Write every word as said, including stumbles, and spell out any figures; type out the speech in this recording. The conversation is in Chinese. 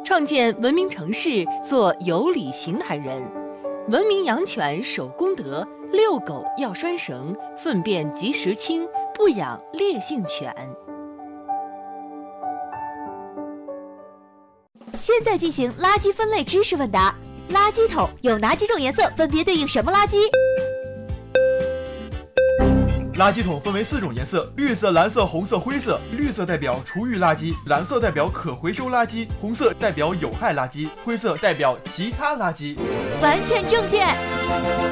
创建文明城市，做有理行男人。文明养犬守公德，遛狗要拴绳，粪便及时清，不养烈性犬。 现在进行垃圾分类知识问答。垃圾桶有哪几种颜色？分别对应什么垃圾？ 垃圾桶分为四种颜色：绿色、蓝色、红色、灰色。绿色代表厨余垃圾，蓝色代表可回收垃圾，红色代表有害垃圾，灰色代表其他垃圾。 完全正确。